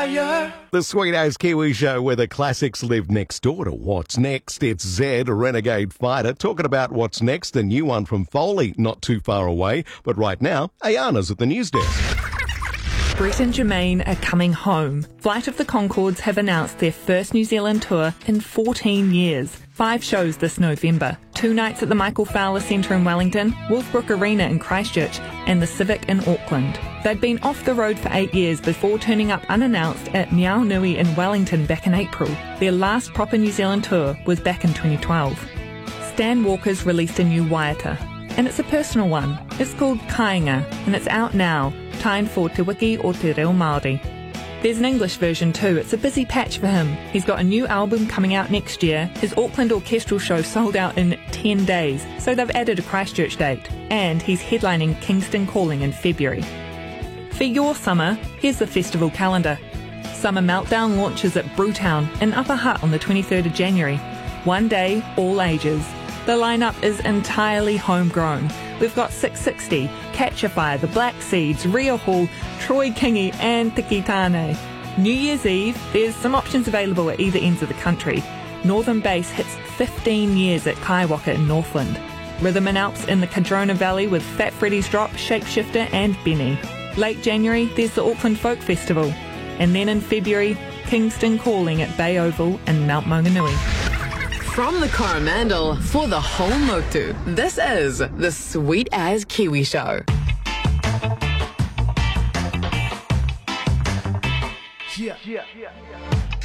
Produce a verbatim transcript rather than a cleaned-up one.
fire. The Sweet As Kiwi Show, where the classics live next door to What's Next. It's Zed, a renegade fighter, talking about what's next, a new one from Foley, not too far away. But right now, Ayana's at the news desk. Brett and Jermaine are coming home. Flight of the Conchords have announced their first New Zealand tour in fourteen years. Five shows this November. Two nights at the Michael Fowler Centre in Wellington, Wolfbrook Arena in Christchurch, and the Civic in Auckland. They'd been off the road for eight years before turning up unannounced at Meow Nui in Wellington back in April. Their last proper New Zealand tour was back in twenty twelve. Stan Walker's released a new waiata, and it's a personal one. It's called Kāinga, and it's out now, timed for Te Wiki o Te Reo Māori. There's an English version too. It's a busy patch for him. He's got a new album coming out next year. His Auckland orchestral show sold out in ten days, so they've added a Christchurch date. And he's headlining Kingston Calling in February. For your summer, here's the festival calendar. Summer Meltdown launches at Brewtown in Upper Hutt on the twenty-third of January. One day, all ages. The lineup is entirely homegrown. We've got six sixty, Catch a Fire, The Black Seeds, Rio Hall, Troy Kingi and Tiki Tane. New Year's Eve, there's some options available at either ends of the country. Northern Bass hits fifteen years at Kaiwaka in Northland. Rhythm and Alps in the Cadrona Valley with Fat Freddy's Drop, Shapeshifter and Benny. Late January, there's the Auckland Folk Festival. And then in February, Kingston Calling at Bay Oval and Mount Maunganui. From the Coromandel for the whole Motu, this is the Sweet As Kiwi Show. Yeah, yeah, yeah.